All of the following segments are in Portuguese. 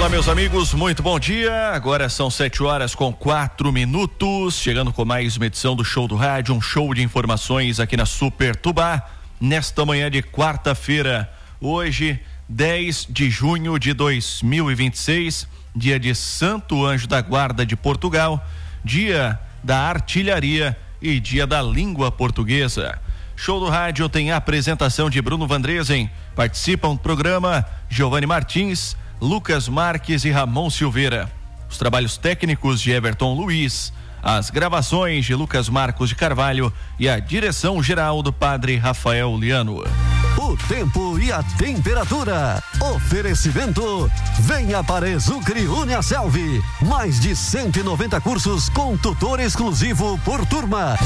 Olá, meus amigos, muito bom dia. Agora são 7h04, chegando com mais uma edição do Show do Rádio, um show de informações aqui na Super Tubá, nesta manhã de quarta-feira, hoje, 10 de junho de 2026, dia de Santo Anjo da Guarda de Portugal, dia da artilharia e dia da língua portuguesa. Show do Rádio tem a apresentação de Bruno Vandresen, participam do programa Giovanni Martins, Lucas Marques e Ramon Silveira. Os trabalhos técnicos de Everton Luiz, as gravações de Lucas Marcos de Carvalho e a direção geral do padre Rafael Liano. O tempo e a temperatura. Oferecimento. Venha para Exucre Uniaselv. Mais de 190 cursos com tutor exclusivo por turma.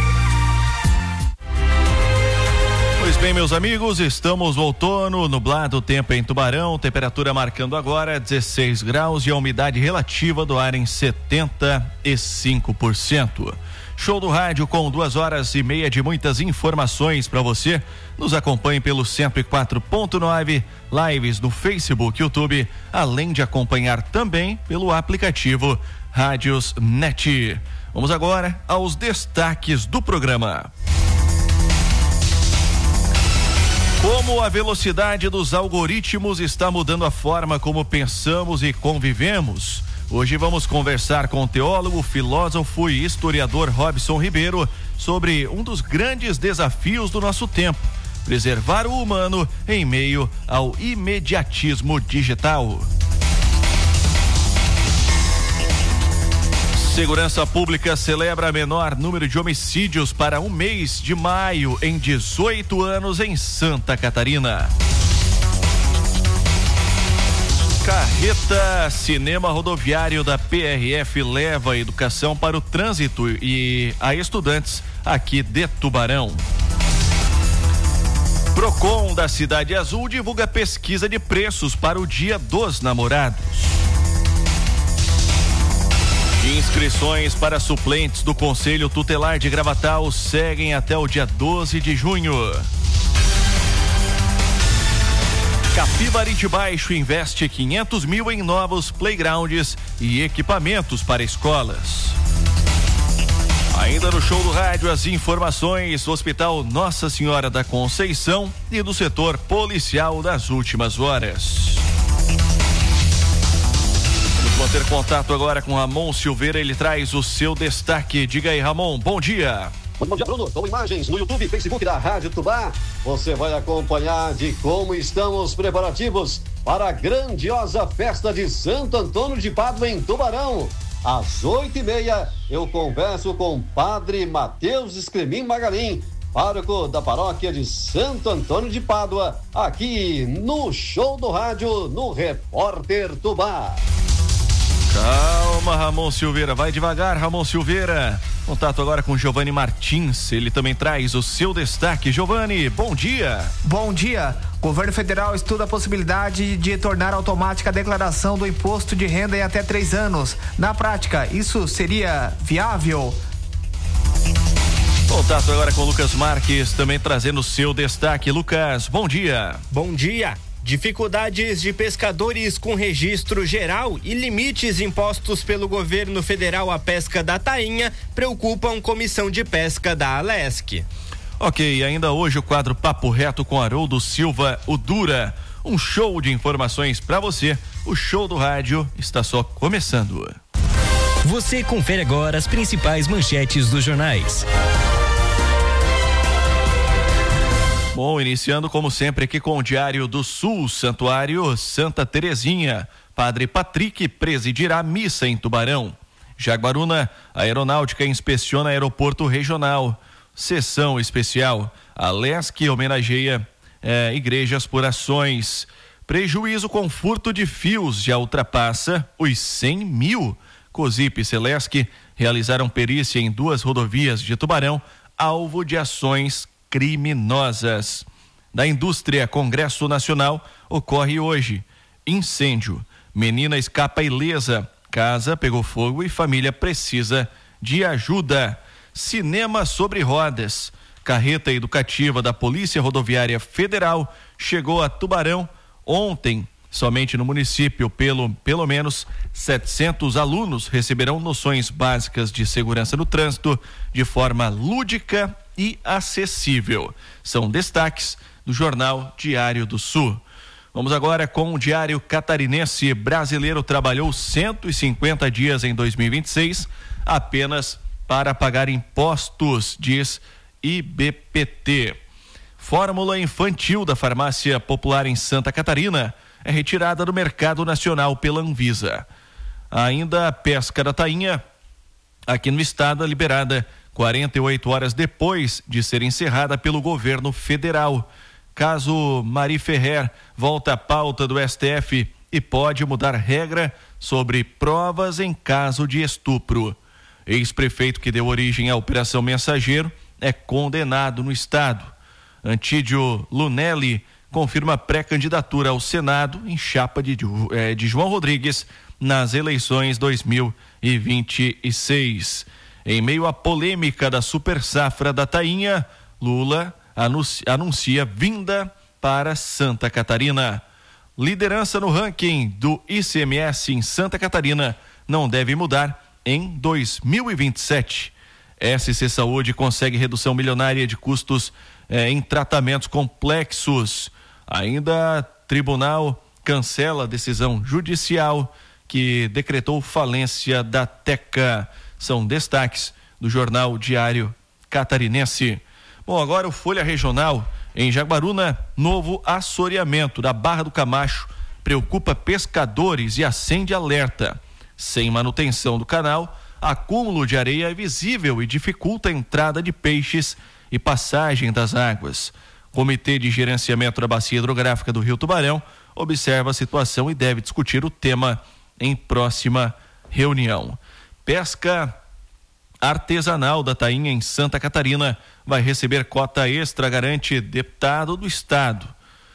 Pois bem, meus amigos, estamos no outono, nublado o tempo em Tubarão, temperatura marcando agora 16 graus e a umidade relativa do ar em 75%. Show do Rádio com 2h30 de muitas informações para você. Nos acompanhe pelo 104.9, lives no Facebook e YouTube, além de acompanhar também pelo aplicativo Rádios Net. Vamos agora aos destaques do programa. Como a velocidade dos algoritmos está mudando a forma como pensamos e convivemos? Hoje vamos conversar com o teólogo, filósofo e historiador Robson Ribeiro sobre um dos grandes desafios do nosso tempo: preservar o humano em meio ao imediatismo digital. Segurança Pública celebra menor número de homicídios para um mês de maio em 18 anos em Santa Catarina. Carreta Cinema Rodoviário da PRF leva a educação para o trânsito e a estudantes aqui de Tubarão. Procon da Cidade Azul divulga pesquisa de preços para o Dia dos Namorados. Inscrições para suplentes do Conselho Tutelar de Gravatal seguem até o dia 12 de junho. Capivari de Baixo investe 500 mil em novos playgrounds e equipamentos para escolas. Ainda no Show do Rádio, as informações do Hospital Nossa Senhora da Conceição e do setor policial das últimas horas. Vamos ter contato agora com Ramon Silveira, ele traz o seu destaque. Diga aí, Ramon, bom dia. Bom dia, Bruno. Com imagens no YouTube e Facebook da Rádio Tubá, você vai acompanhar de como estamos preparativos para a grandiosa festa de Santo Antônio de Pádua em Tubarão. Às 8h30, eu converso com o Padre Mateus Escremin Magalim, pároco da paróquia de Santo Antônio de Pádua, aqui no Show do Rádio, no Repórter Tubá. Calma, Ramon Silveira, vai devagar, Ramon Silveira. Contato agora com Giovanni Martins, ele também traz o seu destaque. Giovanni, bom dia. Bom dia. O governo federal estuda a possibilidade de tornar automática a declaração do imposto de renda em até 3 anos. Na prática, isso seria viável? Contato agora com Lucas Marques, também trazendo o seu destaque. Lucas, bom dia. Bom dia. Dificuldades de pescadores com registro geral e limites impostos pelo governo federal à pesca da tainha preocupam Comissão de Pesca da Alesc. Ok, ainda hoje o quadro Papo Reto com Haroldo Silva, o Dura. Um show de informações para você. O Show do Rádio está só começando. Você confere agora as principais manchetes dos jornais. Bom, iniciando como sempre aqui com o Diário do Sul, Santuário Santa Terezinha. Padre Patrick presidirá missa em Tubarão. Jaguaruna, a Aeronáutica inspeciona aeroporto regional. Sessão especial. A Alesc homenageia igrejas por ações. Prejuízo com furto de fios já ultrapassa os 100 mil. COSIP e Celesc realizaram perícia em 2 rodovias de Tubarão, alvo de ações criminosas. Da indústria, Congresso Nacional ocorre hoje. Incêndio. Menina escapa ilesa. Casa pegou fogo e família precisa de ajuda. Cinema sobre rodas. Carreta educativa da Polícia Rodoviária Federal chegou a Tubarão ontem. Somente no município, pelo menos 700 alunos receberão noções básicas de segurança no trânsito de forma lúdica e acessível. São destaques do Jornal Diário do Sul. Vamos agora com o Diário Catarinense. Brasileiro trabalhou 150 dias em 2026 apenas para pagar impostos, diz IBPT. Fórmula infantil da Farmácia Popular em Santa Catarina é retirada do mercado nacional pela Anvisa. Ainda a pesca da tainha aqui no estado é liberada 48 horas depois de ser encerrada pelo governo federal. Caso Mari Ferrer volta à pauta do STF e pode mudar regra sobre provas em caso de estupro. Ex-prefeito que deu origem à Operação Mensageiro é condenado no estado. Antídio Lunelli confirma pré-candidatura ao Senado em chapa de João Rodrigues nas eleições 2026. Em meio à polêmica da super safra da tainha, Lula anuncia vinda para Santa Catarina. Liderança no ranking do ICMS em Santa Catarina não deve mudar em 2027. SC Saúde consegue redução milionária de custos em tratamentos complexos. Ainda tribunal cancela a decisão judicial que decretou falência da Teca. São destaques do Jornal Diário Catarinense. Bom, agora o Folha Regional. Em Jaguaruna, novo assoreamento da Barra do Camacho preocupa pescadores e acende alerta. Sem manutenção do canal, acúmulo de areia é visível e dificulta a entrada de peixes e passagem das águas. Comitê de Gerenciamento da Bacia Hidrográfica do Rio Tubarão observa a situação e deve discutir o tema em próxima reunião. Pesca artesanal da tainha em Santa Catarina vai receber cota extra, garante deputado do estado.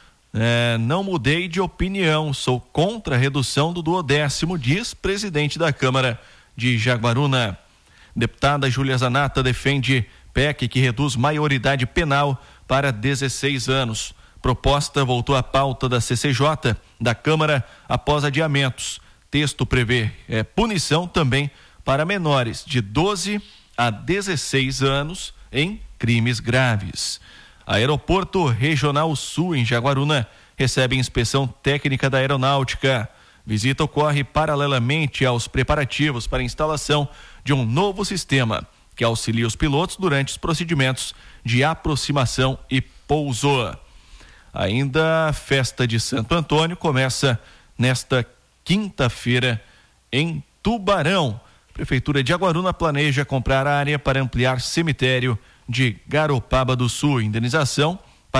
Não mudei de opinião, sou contra a redução do 12º, diz presidente da Câmara de Jaguaruna. Deputada Júlia Zanata defende PEC que reduz maioridade penal para 16 anos. Proposta voltou à pauta da CCJ da Câmara após adiamentos. Texto prevê punição também para menores de 12 a 16 anos em crimes graves. Aeroporto Regional Sul em Jaguaruna recebe inspeção técnica da Aeronáutica. Visita ocorre paralelamente aos preparativos para a instalação de um novo sistema que auxilia os pilotos durante os procedimentos de aproximação e pouso. Ainda a festa de Santo Antônio começa nesta quinta-feira em Tubarão. Prefeitura de Jaguaruna planeja comprar área para ampliar cemitério de Garopaba do Sul. Indenização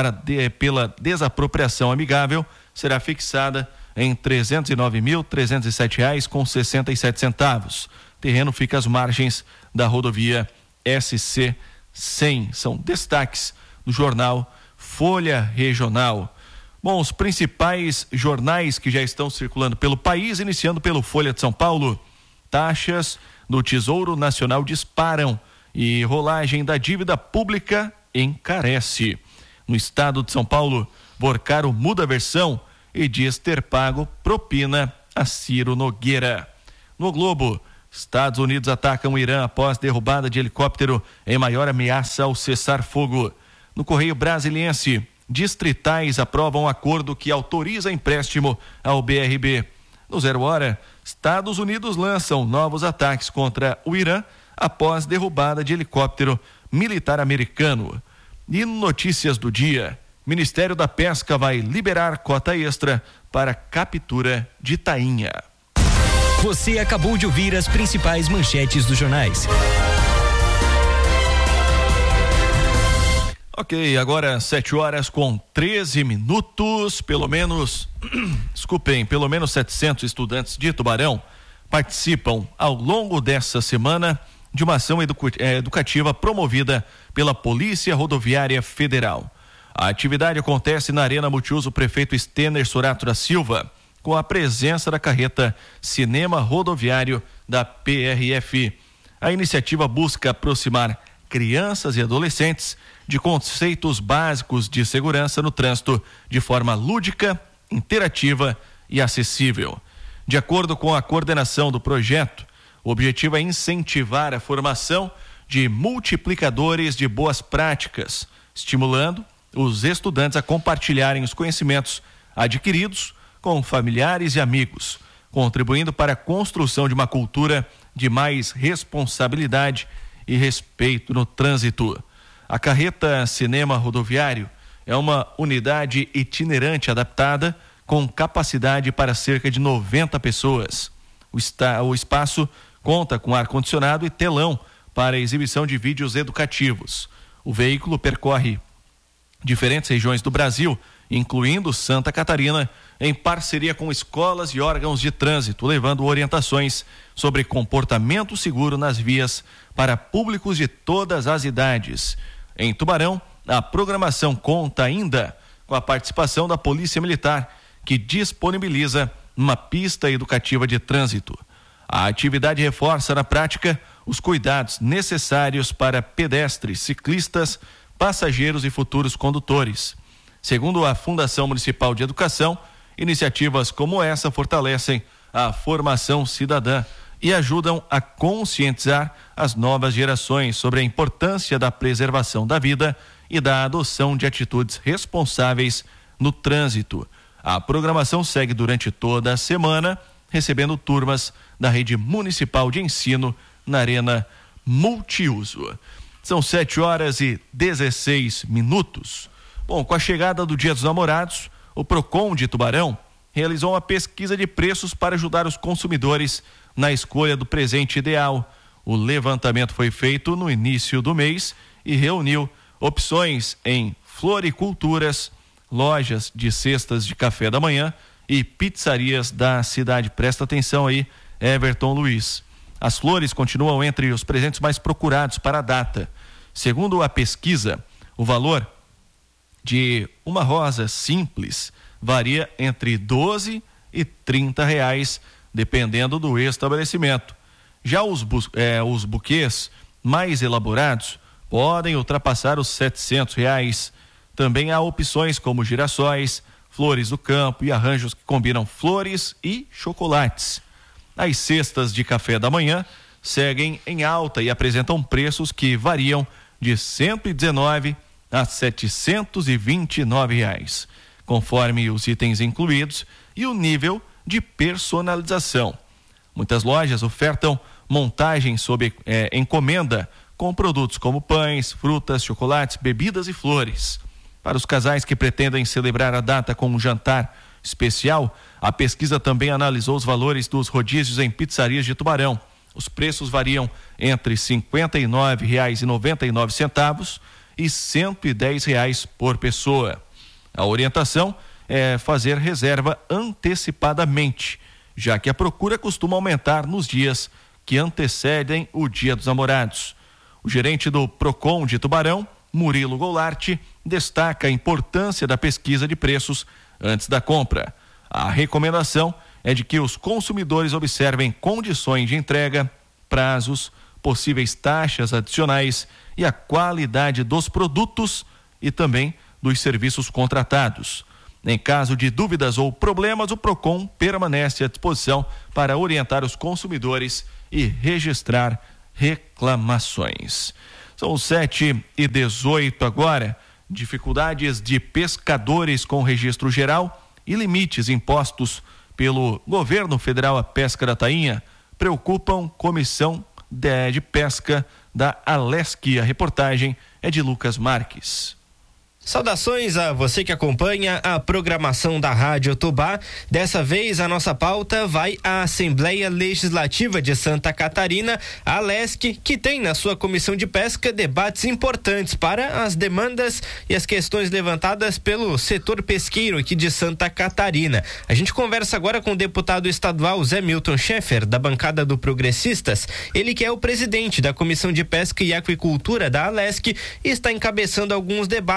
pela desapropriação amigável será fixada em R$ 309.307,67. Terreno fica às margens da rodovia SC 100. São destaques do jornal Folha Regional. Bom, os principais jornais que já estão circulando pelo país, iniciando pelo Folha de São Paulo. Taxas do Tesouro Nacional disparam e rolagem da dívida pública encarece. No estado de São Paulo, Borcaro muda a versão e diz ter pago propina a Ciro Nogueira. No Globo, Estados Unidos atacam o Irã após derrubada de helicóptero em maior ameaça ao cessar-fogo. No Correio Brasiliense, distritais aprovam acordo que autoriza empréstimo ao BRB. No 0 Hora, Estados Unidos lançam novos ataques contra o Irã após derrubada de helicóptero militar americano. E notícias do dia, Ministério da Pesca vai liberar cota extra para captura de tainha. Você acabou de ouvir as principais manchetes dos jornais. Ok, agora 7h13, pelo menos 700 estudantes de Tubarão participam ao longo dessa semana de uma ação educativa promovida pela Polícia Rodoviária Federal. A atividade acontece na Arena Multiuso Prefeito Stener Sorato da Silva, com a presença da carreta Cinema Rodoviário da PRF. A iniciativa busca aproximar crianças e adolescentes de conceitos básicos de segurança no trânsito de forma lúdica, interativa e acessível. De acordo com a coordenação do projeto, o objetivo é incentivar a formação de multiplicadores de boas práticas, estimulando os estudantes a compartilharem os conhecimentos adquiridos com familiares e amigos, contribuindo para a construção de uma cultura de mais responsabilidade e respeito no trânsito. A carreta Cinema Rodoviário é uma unidade itinerante adaptada com capacidade para cerca de 90 pessoas. O espaço conta com ar-condicionado e telão para a exibição de vídeos educativos. O veículo percorre diferentes regiões do Brasil, incluindo Santa Catarina, em parceria com escolas e órgãos de trânsito, levando orientações sobre comportamento seguro nas vias para públicos de todas as idades. Em Tubarão, a programação conta ainda com a participação da Polícia Militar, que disponibiliza uma pista educativa de trânsito. A atividade reforça na prática os cuidados necessários para pedestres, ciclistas, passageiros e futuros condutores. Segundo a Fundação Municipal de Educação, iniciativas como essa fortalecem a formação cidadã e ajudam a conscientizar as novas gerações sobre a importância da preservação da vida e da adoção de atitudes responsáveis no trânsito. A programação segue durante toda a semana, recebendo turmas da rede municipal de ensino na Arena Multiuso. São 7h16. Bom, com a chegada do Dia dos Namorados, o Procon de Tubarão realizou uma pesquisa de preços para ajudar os consumidores na escolha do presente ideal. O levantamento foi feito no início do mês e reuniu opções em floriculturas, lojas de cestas de café da manhã e pizzarias da cidade. Presta atenção aí, Everton Luiz. As flores continuam entre os presentes mais procurados para a data. Segundo a pesquisa, o valor de uma rosa simples varia entre R$12 e R$30, dependendo do estabelecimento. Já os buquês mais elaborados podem ultrapassar os R$700. Também há opções como girassóis, flores do campo e arranjos que combinam flores e chocolates. As cestas de café da manhã seguem em alta e apresentam preços que variam de R$119 a R$729, conforme os itens incluídos e o nível de personalização. Muitas lojas ofertam montagens sob encomenda com produtos como pães, frutas, chocolates, bebidas e flores. Para os casais que pretendem celebrar a data com um jantar especial, a pesquisa também analisou os valores dos rodízios em pizzarias de Tubarão. Os preços variam entre R$ 59,99 e R$ 110 por pessoa. A orientação é fazer reserva antecipadamente, já que a procura costuma aumentar nos dias que antecedem o Dia dos Namorados. O gerente do Procon de Tubarão, Murilo Goulart, destaca a importância da pesquisa de preços antes da compra. A recomendação é de que os consumidores observem condições de entrega, prazos, possíveis taxas adicionais e a qualidade dos produtos e também dos serviços contratados. Em caso de dúvidas ou problemas, o Procon permanece à disposição para orientar os consumidores e registrar reclamações. São 7h18 agora. Dificuldades de pescadores com registro geral e limites impostos pelo governo federal à pesca da tainha preocupam Comissão de Pesca da Alesc. A reportagem é de Lucas Marques. Saudações a você que acompanha a programação da Rádio Tubá. Dessa vez a nossa pauta vai à Assembleia Legislativa de Santa Catarina, a Alesc, que tem na sua comissão de pesca debates importantes para as demandas e as questões levantadas pelo setor pesqueiro aqui de Santa Catarina. A gente conversa agora com o deputado estadual Zé Milton Schaeffer, da bancada do Progressistas. Ele que é o presidente da Comissão de Pesca e Aquicultura da Alesc e está encabeçando alguns debates,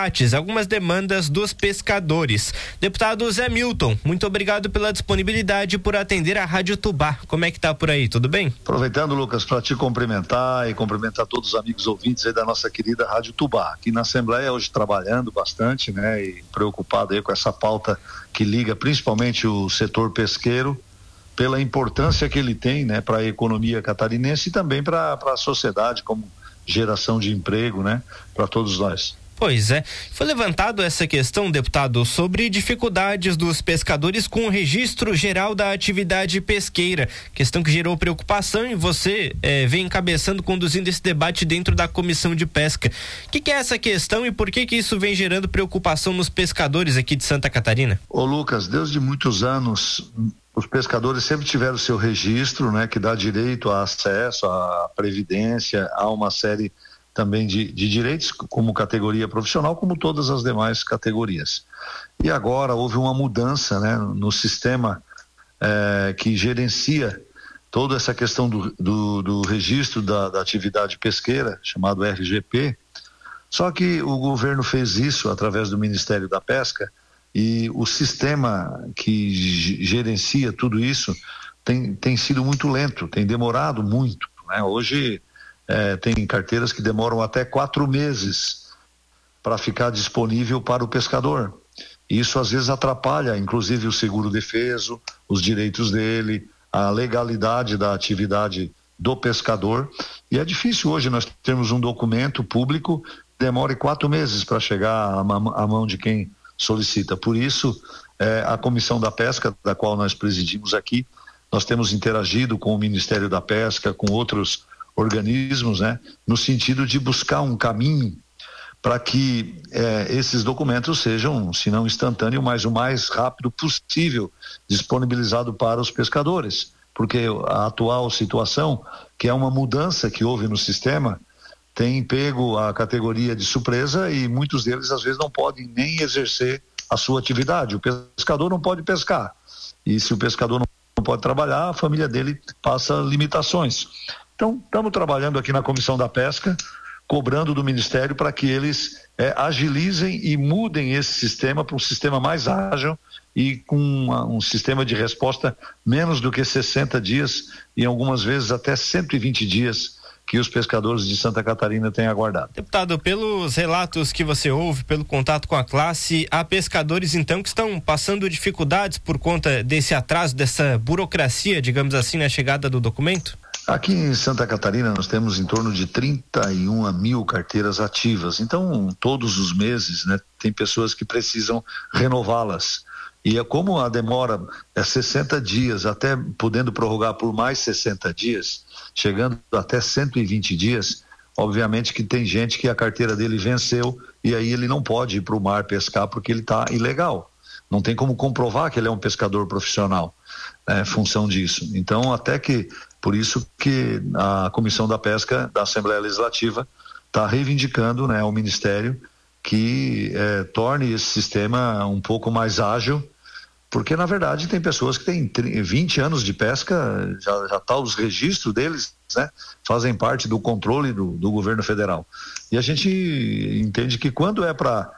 algumas demandas dos pescadores. Deputado Zé Milton, muito obrigado pela disponibilidade por atender a Rádio Tubá. Como é que tá por aí? Tudo bem? Aproveitando, Lucas, para te cumprimentar e cumprimentar todos os amigos ouvintes aí da nossa querida Rádio Tubá, aqui na Assembleia hoje trabalhando bastante, né, e preocupado aí com essa pauta que liga principalmente o setor pesqueiro, pela importância que ele tem, né, para a economia catarinense e também para a sociedade como geração de emprego, né, para todos nós. Pois é, foi levantado essa questão, deputado, sobre dificuldades dos pescadores com o registro geral da atividade pesqueira, questão que gerou preocupação e você vem encabeçando, conduzindo esse debate dentro da Comissão de Pesca. O que é essa questão e por que isso vem gerando preocupação nos pescadores aqui de Santa Catarina? Ô Lucas, desde muitos anos os pescadores sempre tiveram seu registro, né, que dá direito a acesso à previdência, a uma série também de direitos como categoria profissional, como todas as demais categorias. E agora houve uma mudança, né, no sistema que gerencia toda essa questão do registro da atividade pesqueira, chamado RGP, só que o governo fez isso através do Ministério da Pesca e o sistema que gerencia tudo isso tem sido muito lento, tem demorado muito, né? Hoje tem carteiras que demoram até 4 meses para ficar disponível para o pescador. Isso às vezes atrapalha, inclusive, o seguro-defeso, os direitos dele, a legalidade da atividade do pescador. E é difícil hoje nós termos um documento público que demore 4 meses para chegar à mão de quem solicita. Por isso, a Comissão da Pesca, da qual nós presidimos aqui, nós temos interagido com o Ministério da Pesca, com outros organismos, né, no sentido de buscar um caminho para que esses documentos sejam, se não instantâneo, mas o mais rápido possível disponibilizado para os pescadores, porque a atual situação, que é uma mudança que houve no sistema, tem pego a categoria de surpresa e muitos deles às vezes não podem nem exercer a sua atividade. O pescador não pode pescar e se o pescador não pode trabalhar, a família dele passa limitações. Então, estamos trabalhando aqui na Comissão da Pesca, cobrando do Ministério para que eles agilizem e mudem esse sistema para um sistema mais ágil e com um sistema de resposta menos do que 60 dias e algumas vezes até 120 dias que os pescadores de Santa Catarina têm aguardado. Deputado, pelos relatos que você ouve, pelo contato com a classe, há pescadores então que estão passando dificuldades por conta desse atraso, dessa burocracia, digamos assim, na chegada do documento? Aqui em Santa Catarina nós temos em torno de 31 mil carteiras ativas, então todos os meses, né, tem pessoas que precisam renová-las. E como a demora é 60 dias, até podendo prorrogar por mais 60 dias, chegando até 120 dias, obviamente que tem gente que a carteira dele venceu e aí ele não pode ir para o mar pescar porque ele está ilegal. Não tem como comprovar que ele é um pescador profissional, função disso. Então, até que, por isso que a Comissão da Pesca da Assembleia Legislativa está reivindicando, né, ao Ministério que torne esse sistema um pouco mais ágil, porque na verdade tem pessoas que têm 20 anos de pesca, já tá os registros deles, né, fazem parte do controle do governo federal. E a gente entende que quando é para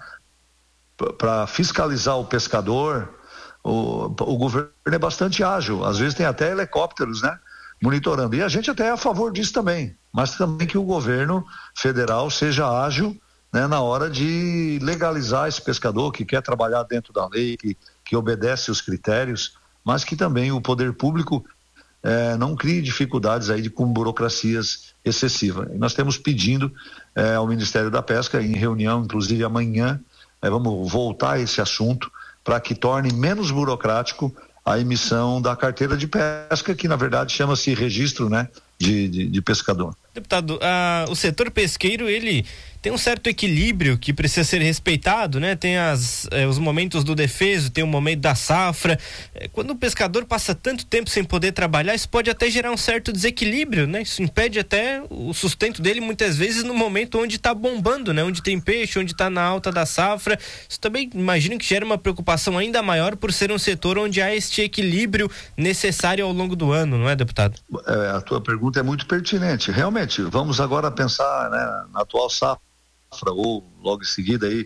fiscalizar o pescador, o governo é bastante ágil, às vezes tem até helicópteros, né, monitorando, e a gente até é a favor disso também, mas também que o governo federal seja ágil, né, na hora de legalizar esse pescador que quer trabalhar dentro da lei, que obedece os critérios, mas que também o poder público não crie dificuldades aí com burocracias excessivas. E nós estamos pedindo ao Ministério da Pesca, em reunião, inclusive amanhã, vamos voltar a esse assunto para que torne menos burocrático a emissão da carteira de pesca, que na verdade chama-se registro, né, de pescador. Deputado, o setor pesqueiro, ele tem um certo equilíbrio que precisa ser respeitado, né? Tem os momentos do defeso, tem o momento da safra. Quando o pescador passa tanto tempo sem poder trabalhar, isso pode até gerar um certo desequilíbrio, né? Isso impede até o sustento dele muitas vezes no momento onde está bombando, né? Onde tem peixe, onde está na alta da safra. Isso também imagino que gera uma preocupação ainda maior por ser um setor onde há este equilíbrio necessário ao longo do ano, não é, deputado? A tua pergunta é muito pertinente. Realmente, vamos agora pensar, né, na atual safra ou logo em seguida aí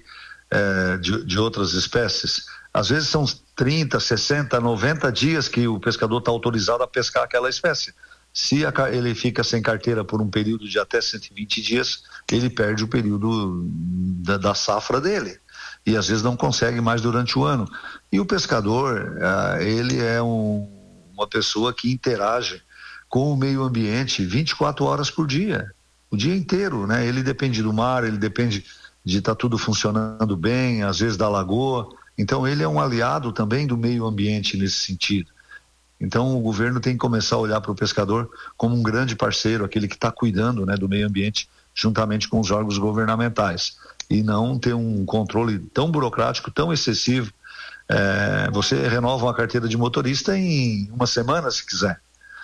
de outras espécies, às vezes são 30, 60, 90 dias que o pescador está autorizado a pescar aquela espécie. Se ele fica sem carteira por um período de até 120 dias, ele perde o período da safra dele. E às vezes não consegue mais durante o ano. E o pescador, ele é uma pessoa que interage com o meio ambiente 24 horas por dia, o dia inteiro, né? Ele depende do mar, ele depende de estar tudo funcionando bem, às vezes da lagoa. Então ele é um aliado também do meio ambiente nesse sentido. Então o governo tem que começar a olhar para o pescador como um grande parceiro, aquele que está cuidando, né, do meio ambiente juntamente com os órgãos governamentais, e não ter um controle tão burocrático, tão excessivo. Você renova uma carteira de motorista em uma semana, se quiser,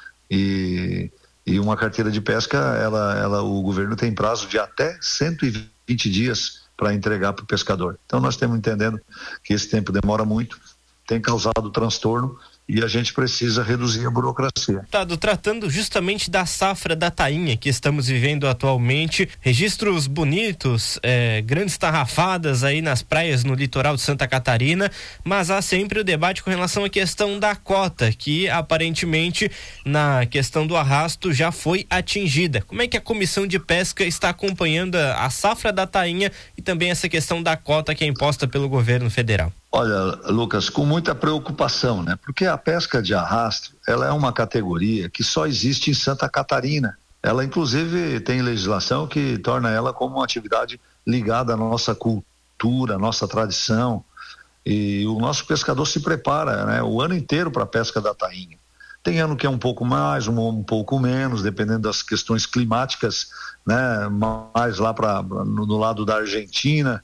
e uma carteira de pesca, o governo tem prazo de até 120 dias para entregar para o pescador. Então nós estamos entendendo que esse tempo demora muito, tem causado transtorno, e a gente precisa reduzir a burocracia. Deputado, tratando justamente da safra da tainha que estamos vivendo atualmente, registros bonitos, grandes tarrafadas aí nas praias no litoral de Santa Catarina, mas há sempre o debate com relação à questão da cota, que aparentemente na questão do arrasto já foi atingida. Como é que a Comissão de Pesca está acompanhando a safra da tainha e também essa questão da cota que é imposta pelo governo federal? Olha, Lucas, com muita preocupação, né? Porque a pesca de arrasto, ela é uma categoria que só existe em Santa Catarina. Ela, inclusive, tem legislação que torna ela como uma atividade ligada à nossa cultura, à nossa tradição. E o nosso pescador se prepara, né, o ano inteiro para a pesca da tainha. Tem ano que é um pouco mais, um pouco menos, dependendo das questões climáticas, né? Mais lá no lado da Argentina.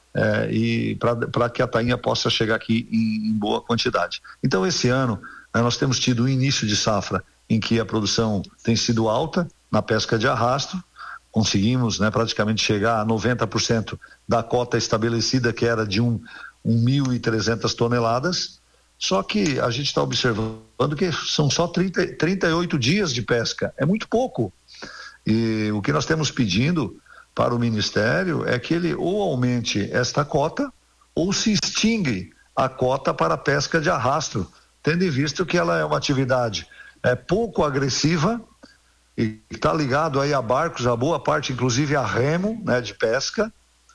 E para que a tainha possa chegar aqui em boa quantidade. Então esse ano nós temos tido um início de safra em que a produção tem sido alta na pesca de arrasto, conseguimos, né, praticamente chegar a 90% da cota estabelecida, que era de 1.300 toneladas, só que a gente está observando que são só 38 dias de pesca, é muito pouco, e o que nós temos pedindo para o Ministério é que ele ou aumente esta cota ou se extingue a cota para a pesca de arrasto, tendo em vista que ela é uma atividade pouco agressiva e está ligado aí a barcos, a boa parte inclusive a remo, né, de pesca,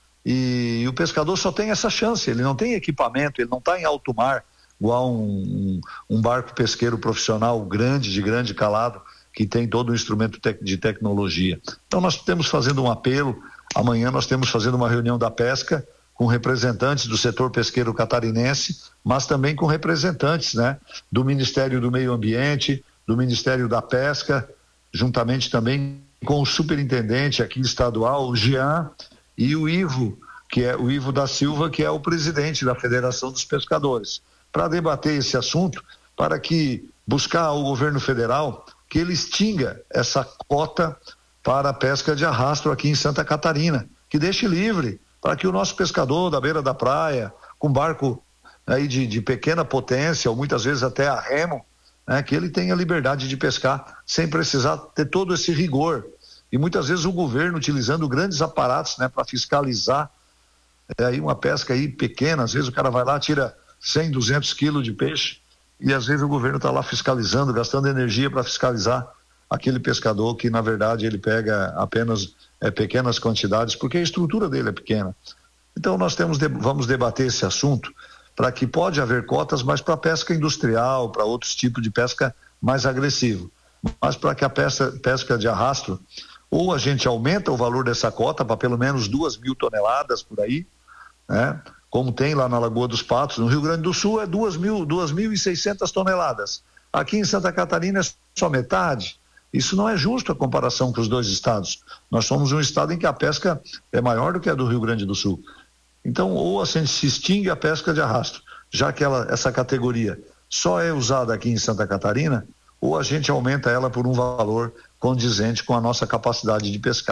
e o pescador só tem essa chance, ele não tem equipamento, ele não está em alto mar igual um barco pesqueiro profissional de grande calado, que tem todo o instrumento de tecnologia. Então nós estamos fazendo um apelo, amanhã nós temos fazendo uma reunião da pesca com representantes do setor pesqueiro catarinense, mas também com representantes, né, do Ministério do Meio Ambiente, do Ministério da Pesca, juntamente também com o superintendente aqui estadual, o Jean, e o Ivo, que é o Ivo da Silva, que é o presidente da Federação dos Pescadores, para debater esse assunto, para que buscar o governo federal que ele extinga essa cota para a pesca de arrasto aqui em Santa Catarina, que deixe livre para que o nosso pescador da beira da praia, com barco aí de pequena potência, ou muitas vezes até a remo, né, que ele tenha liberdade de pescar sem precisar ter todo esse rigor. E muitas vezes o governo utilizando grandes aparatos, né, para fiscalizar aí uma pesca aí pequena, às vezes o cara vai lá, tira 100, 200 quilos de peixe, e às vezes o governo está lá fiscalizando, gastando energia para fiscalizar aquele pescador que na verdade ele pega apenas pequenas quantidades, porque a estrutura dele é pequena. Então nós vamos debater esse assunto para que pode haver cotas, mas para pesca industrial, para outros tipos de pesca mais agressivo. Mas para que a pesca de arrasto, ou a gente aumenta o valor dessa cota para pelo menos 2.000 toneladas por aí, né? Como tem lá na Lagoa dos Patos, no Rio Grande do Sul é 2.600 toneladas. Aqui em Santa Catarina é só metade. Isso não é justo a comparação com os dois estados. Nós somos um estado em que a pesca é maior do que a do Rio Grande do Sul. Então, ou assim se extingue a pesca de arrasto, já que essa categoria só é usada aqui em Santa Catarina, ou a gente aumenta ela por um valor condizente com a nossa capacidade de pescar.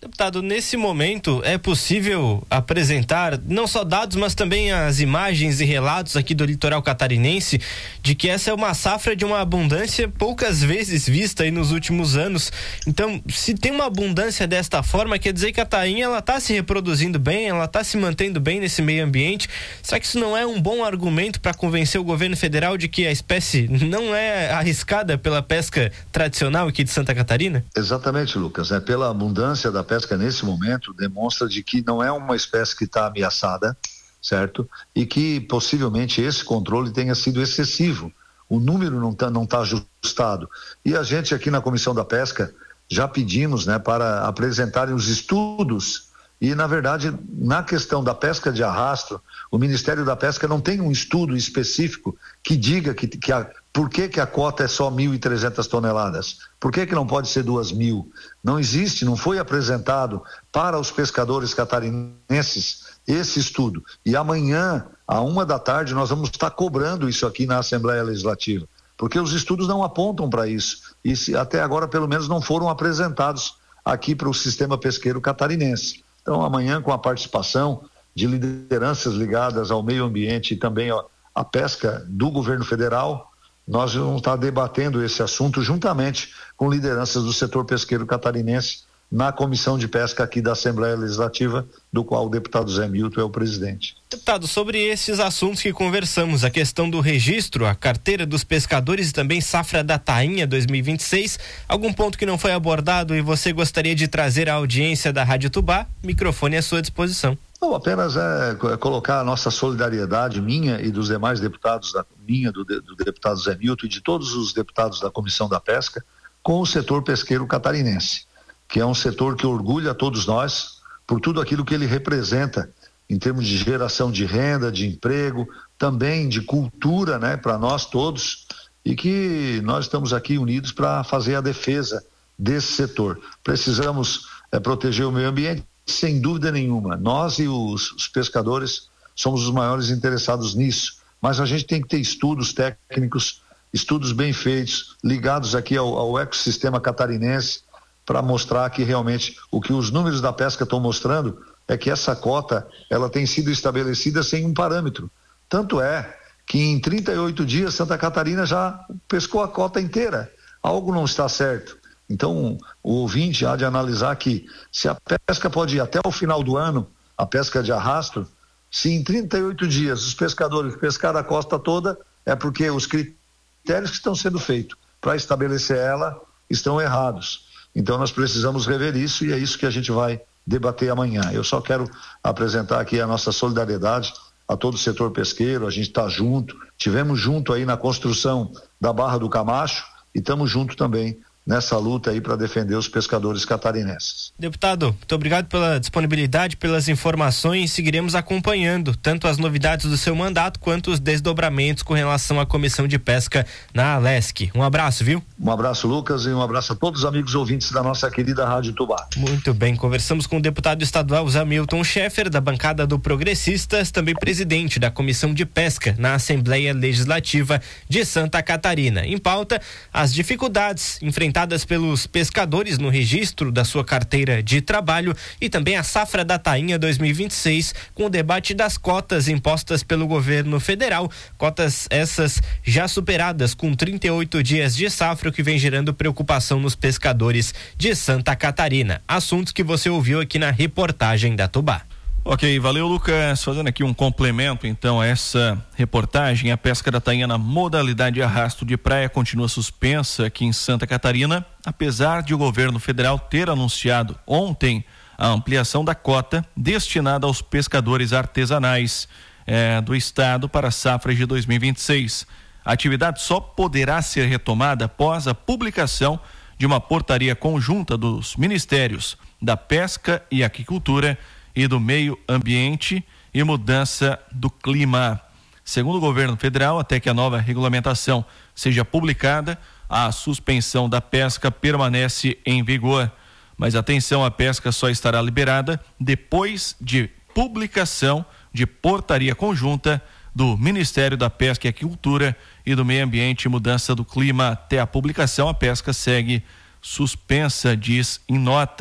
Deputado, nesse momento é possível apresentar não só dados, mas também as imagens e relatos aqui do litoral catarinense de que essa é uma safra de uma abundância poucas vezes vista aí nos últimos anos. Então, se tem uma abundância desta forma, quer dizer que a tainha ela está se reproduzindo bem, ela está se mantendo bem nesse meio ambiente. Será que isso não é um bom argumento para convencer o governo federal de que a espécie não é arriscada pela pesca tradicional aqui de Santa Catarina? Exatamente, Lucas. Pela abundância da pesca nesse momento, demonstra de que não é uma espécie que está ameaçada, certo? E que possivelmente esse controle tenha sido excessivo. O número não tá ajustado. E a gente aqui na Comissão da Pesca já pedimos, para apresentarem os estudos. E, na verdade, na questão da pesca de arrasto, o Ministério da Pesca não tem um estudo específico que diga por que a cota é só 1.300 toneladas. Por que não pode ser 2.000? Não existe, não foi apresentado para os pescadores catarinenses esse estudo. E amanhã, à 13h, nós vamos estar cobrando isso aqui na Assembleia Legislativa, porque os estudos não apontam para isso. E até agora, pelo menos, não foram apresentados aqui para o sistema pesqueiro catarinense. Então, amanhã, com a participação de lideranças ligadas ao meio ambiente e também à pesca do governo federal, nós vamos estar debatendo esse assunto juntamente com lideranças do setor pesqueiro catarinense na Comissão de Pesca aqui da Assembleia Legislativa, do qual o deputado Zé Milton é o presidente. Deputado, sobre esses assuntos que conversamos, a questão do registro, a carteira dos pescadores e também safra da tainha 2026, algum ponto que não foi abordado e você gostaria de trazer à audiência da Rádio Tubá? Microfone à sua disposição. Não, apenas colocar a nossa solidariedade, minha e dos demais deputados, do deputado Zé Milton e de todos os deputados da Comissão da Pesca, com o setor pesqueiro catarinense, que é um setor que orgulha a todos nós por tudo aquilo que ele representa em termos de geração de renda, de emprego, também de cultura, para nós todos, e que nós estamos aqui unidos para fazer a defesa desse setor. Precisamos proteger o meio ambiente, sem dúvida nenhuma. Nós e os pescadores somos os maiores interessados nisso, mas a gente tem que ter estudos técnicos, estudos bem feitos, ligados aqui ao ecossistema catarinense, para mostrar que realmente o que os números da pesca estão mostrando é que essa cota ela tem sido estabelecida sem um parâmetro. Tanto é que em 38 dias Santa Catarina já pescou a cota inteira. Algo não está certo. Então o ouvinte há de analisar que se a pesca pode ir até o final do ano, a pesca de arrasto, se em 38 dias os pescadores pescaram a costa toda, é porque os critérios que estão sendo feitos para estabelecer ela estão errados. Então nós precisamos rever isso e é isso que a gente vai debater amanhã. Eu só quero apresentar aqui a nossa solidariedade a todo o setor pesqueiro, a gente está junto, tivemos junto aí na construção da Barra do Camacho e estamos junto também nessa luta aí para defender os pescadores catarinenses. Deputado, muito obrigado pela disponibilidade, pelas informações. Seguiremos acompanhando tanto as novidades do seu mandato quanto os desdobramentos com relação à Comissão de Pesca na Alesc. Um abraço, viu? Um abraço, Lucas, e um abraço a todos os amigos ouvintes da nossa querida Rádio Tubá. Muito bem, conversamos com o deputado estadual Zé Milton Schaeffer, da bancada do Progressistas, também presidente da Comissão de Pesca na Assembleia Legislativa de Santa Catarina. Em pauta, as dificuldades enfrentadas pelos pescadores no registro da sua carteira de trabalho e também a safra da tainha 2026, com o debate das cotas impostas pelo governo federal, cotas essas já superadas com 38 dias de safra, o que vem gerando preocupação nos pescadores de Santa Catarina. Assuntos que você ouviu aqui na reportagem da Tubá. Ok, valeu, Lucas. Fazendo aqui um complemento então a essa reportagem, a pesca da tainha na modalidade de arrasto de praia continua suspensa aqui em Santa Catarina, apesar de o governo federal ter anunciado ontem a ampliação da cota destinada aos pescadores artesanais do estado para a safra de 2026. A atividade só poderá ser retomada após a publicação de uma portaria conjunta dos Ministérios da Pesca e Aquicultura e do Meio Ambiente e Mudança do Clima. Segundo o governo federal, até que a nova regulamentação seja publicada, a suspensão da pesca permanece em vigor. Mas atenção, a pesca só estará liberada depois de publicação de portaria conjunta do Ministério da Pesca e Aquicultura e do Meio Ambiente e Mudança do Clima. Até a publicação, a pesca segue suspensa, diz em nota.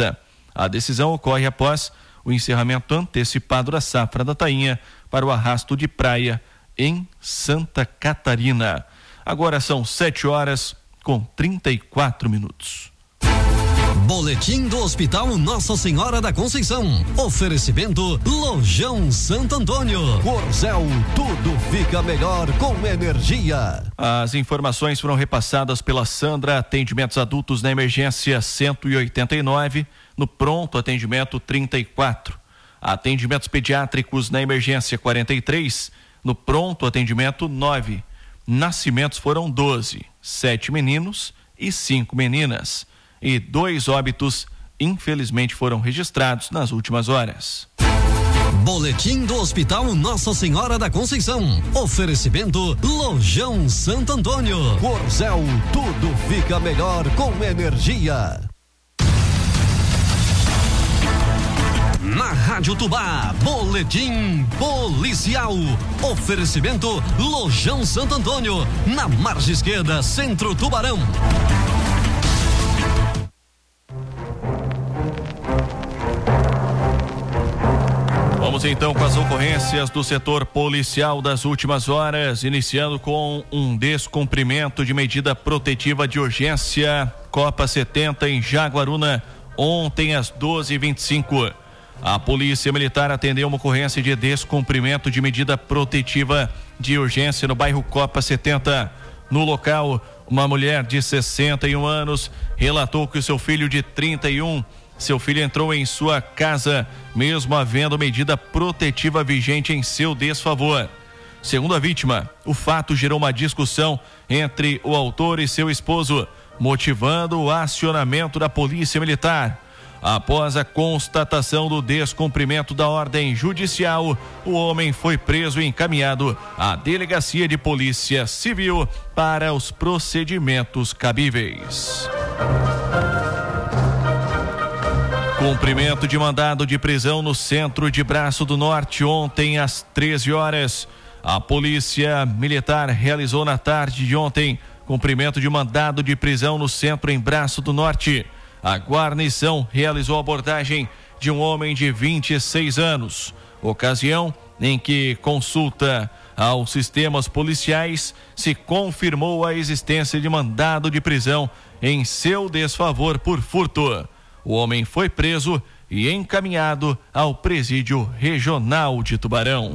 A decisão ocorre após o encerramento antecipado da safra da tainha para o arrasto de praia em Santa Catarina. Agora são 7h34. Boletim do Hospital Nossa Senhora da Conceição. Oferecimento Lojão Santo Antônio. Corzel, tudo fica melhor com energia. As informações foram repassadas pela Sandra. Atendimentos adultos na emergência 189, no pronto atendimento 34. Atendimentos pediátricos na emergência 43, no pronto atendimento 9. Nascimentos foram 12, 7 meninos e 5 meninas. E 2 óbitos, infelizmente, foram registrados nas últimas horas. Boletim do Hospital Nossa Senhora da Conceição. Oferecimento Lojão Santo Antônio. Corzel, tudo fica melhor com energia. Na Rádio Tubá, Boletim Policial. Oferecimento Lojão Santo Antônio, na margem esquerda, Centro Tubarão. Vamos então com as ocorrências do setor policial das últimas horas, iniciando com um descumprimento de medida protetiva de urgência, Copa 70 em Jaguaruna, ontem às 12h25. A Polícia Militar atendeu uma ocorrência de descumprimento de medida protetiva de urgência no bairro Copa 70. No local, uma mulher de 61 anos relatou que o seu filho de 31, seu filho entrou em sua casa, mesmo havendo medida protetiva vigente em seu desfavor. Segundo a vítima, o fato gerou uma discussão entre o autor e seu esposo, motivando o acionamento da Polícia Militar. Após a constatação do descumprimento da ordem judicial, o homem foi preso e encaminhado à Delegacia de Polícia Civil para os procedimentos cabíveis. Cumprimento de mandado de prisão no centro de Braço do Norte ontem às 13 horas. A Polícia Militar realizou na tarde de ontem cumprimento de mandado de prisão no centro em Braço do Norte. A guarnição realizou a abordagem de um homem de 26 anos, ocasião em que consulta aos sistemas policiais se confirmou a existência de mandado de prisão em seu desfavor por furto. O homem foi preso e encaminhado ao Presídio Regional de Tubarão.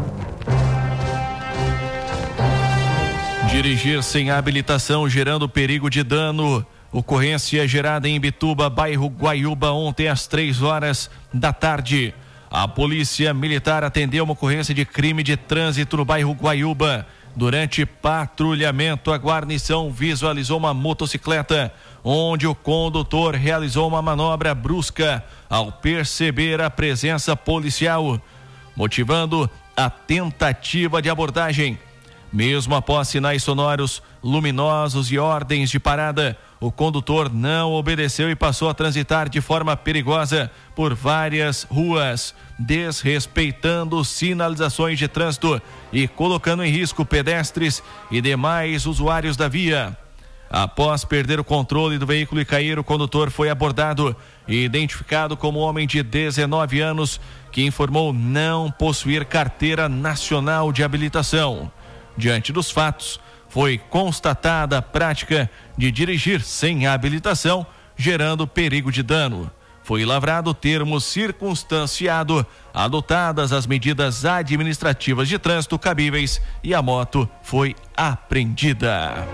Dirigir sem habilitação gerando perigo de dano. Ocorrência gerada em Imbituba, bairro Guaiúba, ontem às 15h. A Polícia Militar atendeu uma ocorrência de crime de trânsito no bairro Guaiúba. Durante patrulhamento, a guarnição visualizou uma motocicleta, onde o condutor realizou uma manobra brusca ao perceber a presença policial, motivando a tentativa de abordagem. Mesmo após sinais sonoros, luminosos e ordens de parada, o condutor não obedeceu e passou a transitar de forma perigosa por várias ruas, desrespeitando sinalizações de trânsito e colocando em risco pedestres e demais usuários da via. Após perder o controle do veículo e cair, o condutor foi abordado e identificado como homem de 19 anos, que informou não possuir carteira nacional de habilitação. Diante dos fatos, foi constatada a prática de dirigir sem habilitação, gerando perigo de dano. Foi lavrado o termo circunstanciado, adotadas as medidas administrativas de trânsito cabíveis e a moto foi apreendida.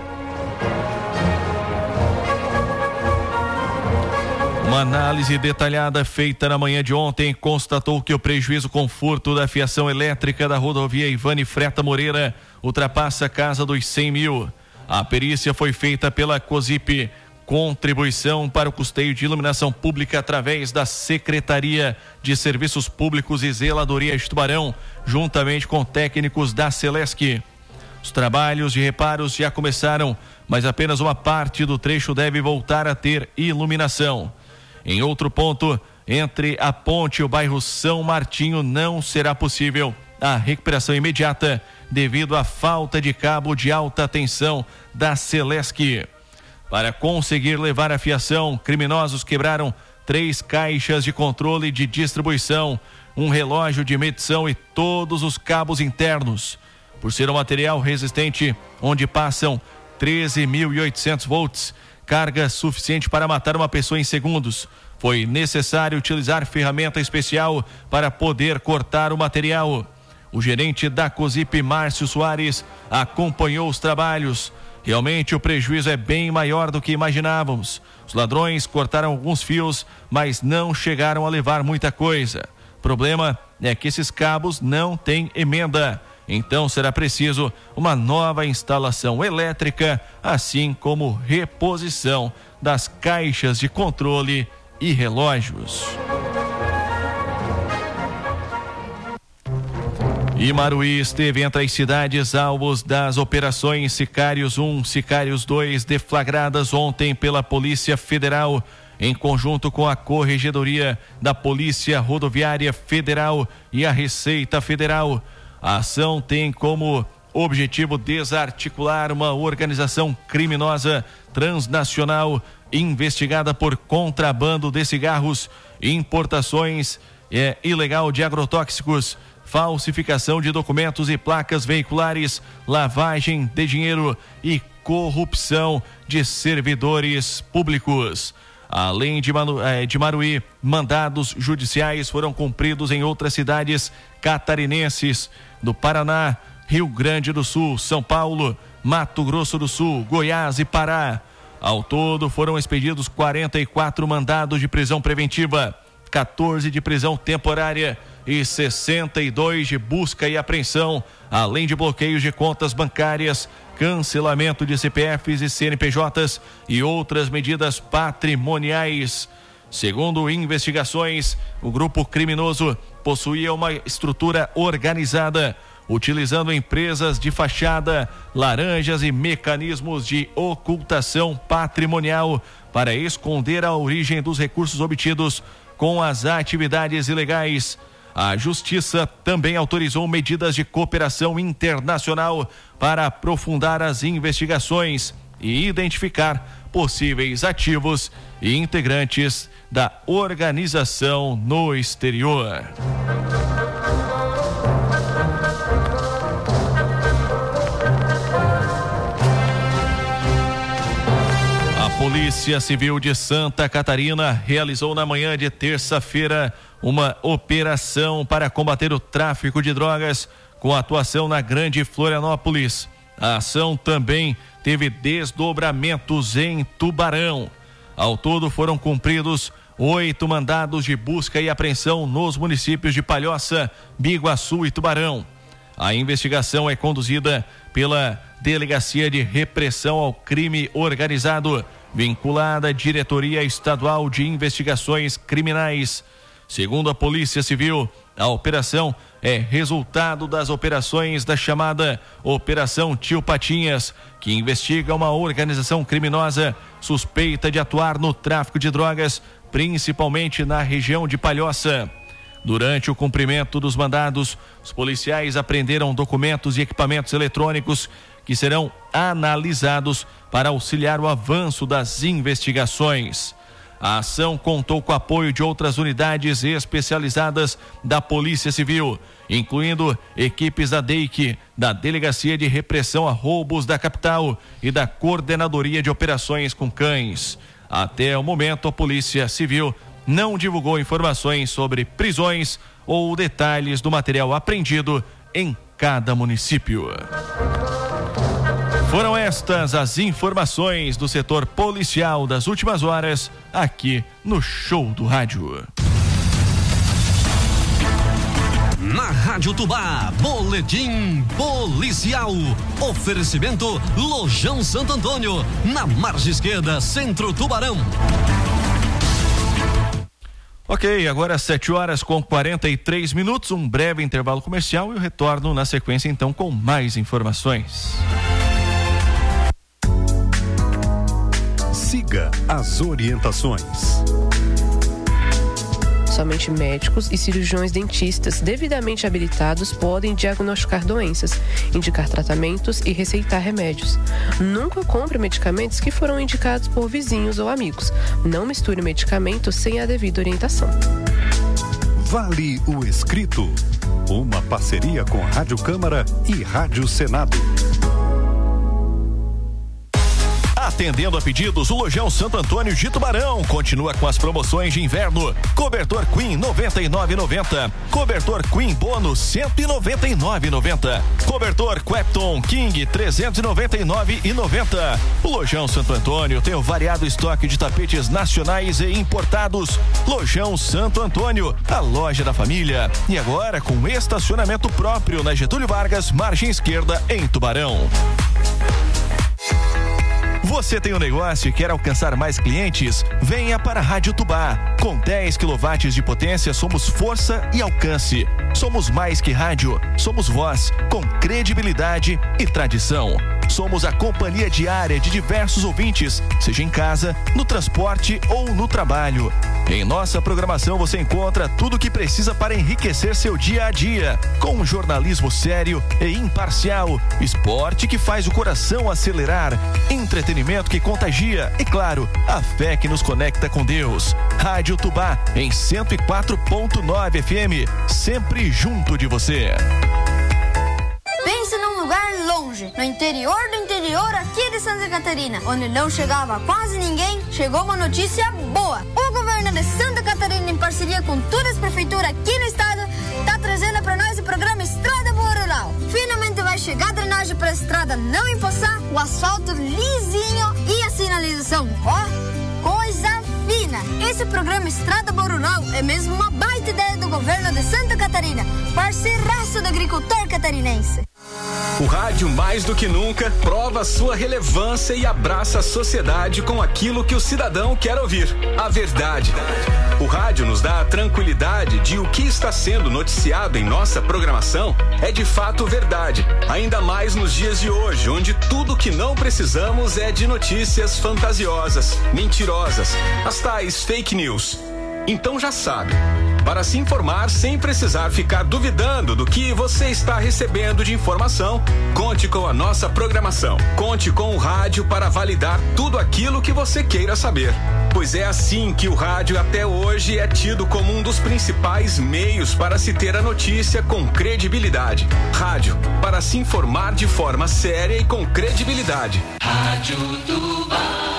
Uma análise detalhada feita na manhã de ontem constatou que o prejuízo com furto da fiação elétrica da rodovia Ivane Freta Moreira ultrapassa a casa dos 100 mil. A perícia foi feita pela COSIP, contribuição para o custeio de iluminação pública através da Secretaria de Serviços Públicos e Zeladoria de Tubarão, juntamente com técnicos da Celesc. Os trabalhos de reparos já começaram, mas apenas uma parte do trecho deve voltar a ter iluminação. Em outro ponto, entre a ponte e o bairro São Martinho, não será possível a recuperação imediata devido à falta de cabo de alta tensão da Celesc. Para conseguir levar a fiação, criminosos quebraram 3 caixas de controle de distribuição, um relógio de medição e todos os cabos internos. Por ser um material resistente, onde passam 13.800 volts, carga suficiente para matar uma pessoa em segundos, foi necessário utilizar ferramenta especial para poder cortar o material. O gerente da COSIP, Márcio Soares, acompanhou os trabalhos. Realmente o prejuízo é bem maior do que imaginávamos. Os ladrões cortaram alguns fios, mas não chegaram a levar muita coisa. O problema é que esses cabos não têm emenda. Então será preciso uma nova instalação elétrica, assim como reposição das caixas de controle e relógios. Imaruí esteve entre as cidades alvos das operações Sicários 1, Sicários 2, deflagradas ontem pela Polícia Federal, em conjunto com a Corregedoria da Polícia Rodoviária Federal e a Receita Federal. A ação tem como objetivo desarticular uma organização criminosa transnacional investigada por contrabando de cigarros, importações ilegal de agrotóxicos, falsificação de documentos e placas veiculares, lavagem de dinheiro e corrupção de servidores públicos. Além de Maruí, mandados judiciais foram cumpridos em outras cidades catarinenses do Paraná, Rio Grande do Sul, São Paulo, Mato Grosso do Sul, Goiás e Pará. Ao todo foram expedidos 44 mandados de prisão preventiva, 14 de prisão temporária e 62 de busca e apreensão, além de bloqueios de contas bancárias, cancelamento de CPFs e CNPJs e outras medidas patrimoniais. Segundo investigações, o grupo criminoso possuía uma estrutura organizada, utilizando empresas de fachada, laranjas e mecanismos de ocultação patrimonial para esconder a origem dos recursos obtidos com as atividades ilegais. A Justiça também autorizou medidas de cooperação internacional para aprofundar as investigações e identificar possíveis ativos e integrantes da organização no exterior. A Polícia Civil de Santa Catarina realizou na manhã de terça-feira uma operação para combater o tráfico de drogas com atuação na Grande Florianópolis. A ação também teve desdobramentos em Tubarão. Ao todo foram cumpridos 8 mandados de busca e apreensão nos municípios de Palhoça, Biguaçu e Tubarão. A investigação é conduzida pela Delegacia de Repressão ao Crime Organizado, vinculada à Diretoria Estadual de Investigações Criminais. Segundo a Polícia Civil, a operação é resultado das operações da chamada Operação Tio Patinhas, que investiga uma organização criminosa suspeita de atuar no tráfico de drogas, principalmente na região de Palhoça. Durante o cumprimento dos mandados, os policiais apreenderam documentos e equipamentos eletrônicos que serão analisados para auxiliar o avanço das investigações. A ação contou com o apoio de outras unidades especializadas da Polícia Civil, incluindo equipes da DEIC, da Delegacia de Repressão a Roubos da Capital e da Coordenadoria de Operações com Cães. Até o momento, a Polícia Civil não divulgou informações sobre prisões ou detalhes do material apreendido em cada município. Foram estas as informações do setor policial das últimas horas, aqui no Show do Rádio. Na Rádio Tubá, Boletim Policial. Oferecimento Lojão Santo Antônio, na margem esquerda, Centro Tubarão. Ok, agora 7h43, um breve intervalo comercial e eu retorno na sequência então com mais informações. Siga as orientações. Somente médicos e cirurgiões dentistas devidamente habilitados podem diagnosticar doenças, indicar tratamentos e receitar remédios. Nunca compre medicamentos que foram indicados por vizinhos ou amigos. Não misture medicamentos sem a devida orientação. Vale o Escrito. Uma parceria com Rádio Câmara e Rádio Senado. Atendendo a pedidos, o Lojão Santo Antônio de Tubarão continua com as promoções de inverno. Cobertor Queen 99,90. Cobertor Queen Bônus 199,90. Cobertor Quepton King 399,90. O Lojão Santo Antônio tem um variado estoque de tapetes nacionais e importados. Lojão Santo Antônio, a loja da família. E agora com estacionamento próprio na Getúlio Vargas, margem esquerda, em Tubarão. Você tem um negócio e quer alcançar mais clientes? Venha para a Rádio Tubá. Com 10 kW de potência, somos força e alcance. Somos mais que rádio, somos voz, com credibilidade e tradição. Somos a companhia diária de diversos ouvintes, seja em casa, no transporte ou no trabalho. Em nossa programação você encontra tudo o que precisa para enriquecer seu dia a dia, com um jornalismo sério e imparcial, esporte que faz o coração acelerar, entretenimento que contagia e, claro, a fé que nos conecta com Deus. Rádio Tubá em 104.9 FM, sempre junto de você. Pense num lugar longe, no interior do interior aqui de Santa Catarina, onde não chegava quase ninguém. Chegou uma notícia boa. O governo de Santa Catarina, em parceria com todas as prefeituras aqui no estado, está trazendo para nós o programa Estrada Boa Rural. Finalmente vai chegar a drenagem para a estrada não empoçar, o asfalto lisinho e a sinalização. Ó, coisa fina. Esse programa Estrada Boa Rural é mesmo uma baita ideia do governo de Santa Catarina, parceiraço do agricultor catarinense. O rádio, mais do que nunca, prova sua relevância e abraça a sociedade com aquilo que o cidadão quer ouvir: a verdade. O rádio nos dá a tranquilidade de o que está sendo noticiado em nossa programação é de fato verdade, ainda mais nos dias de hoje, onde tudo que não precisamos é de notícias fantasiosas, mentirosas, as tais fake news. Então já sabe, para se informar sem precisar ficar duvidando do que você está recebendo de informação, conte com a nossa programação. Conte com o rádio para validar tudo aquilo que você queira saber. Pois é assim que o rádio até hoje é tido como um dos principais meios para se ter a notícia com credibilidade. Rádio, para se informar de forma séria e com credibilidade. Rádio Tubá.